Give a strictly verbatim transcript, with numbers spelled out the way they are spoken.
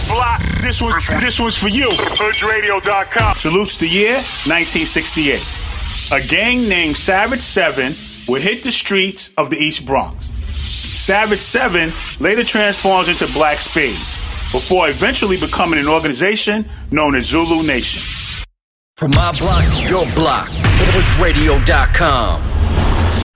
the block. This one, this one's for you. Hood Radio dot com. Salutes the year nineteen sixty-eight. A gang named Savage Seven would hit the streets of the East Bronx. Savage Seven later transforms into Black Spades, before eventually becoming an organization known as Zulu Nation. From my block to your block, Hood Radio dot com.